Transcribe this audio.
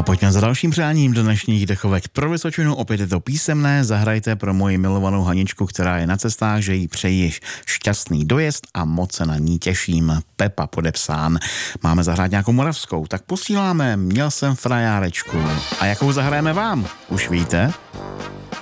Pojďme za dalším přáním do dnešních dechovek. Pro Vysočinu opět je to písemné, zahrajte pro moji milovanou Haničku, která je na cestách, že jí přejiš šťastný dojezd a moc se na ní těším. Pepa podepsán. Máme zahrát nějakou moravskou, tak posíláme Měl jsem frajárečku. A jakou zahrajeme vám? Už víte?